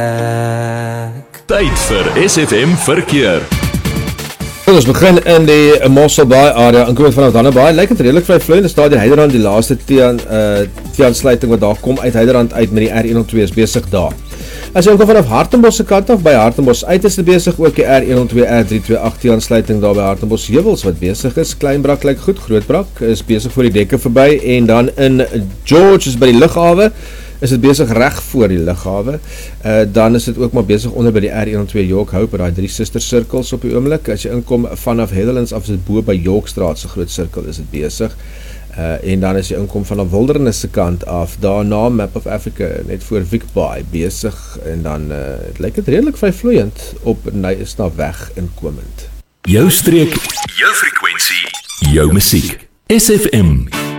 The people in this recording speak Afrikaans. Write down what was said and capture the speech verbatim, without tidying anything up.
Tyd vir S F M verkeer. Ons begin in die Mossel Bay area, inkomend vanaf Dannebaai. Lyk het redelijk vry vloeiend, is daar die Heiderand, die laaste T-aansluiting wat daar kom uit Heiderand uit met die R honderdtwee is besig daar. As jy ook vanaf Hartenbos se kant af, by Hartenbos uit is dit besig, ook die R honderdtwee R drie twee agt T-aansluiting daar by Hartenbos Heuwels wat besig is. Kleinbrak lyk goed, Grootbrak is besig voor die dekke verby en dan in George is by die lughawe. Is dit besig reg voor die lughawe, uh, dan is dit ook maar besig onder by die R honderdtwee York Hope, by die drie sister circles op die oomblik. As jy inkom vanaf Heatherlands af, is dit bo by Yorkstraat se groot sirkel is dit besig. Uh, en dan as jy inkom vanaf Wilderness se kant af, daar na Map of Africa, net voor Vicbaai, besig, en dan uh, het lyk het redelijk vry vloeiend op Nyasna weg inkomend. Jou streek, jou frekwensie, jou musiek. S F M.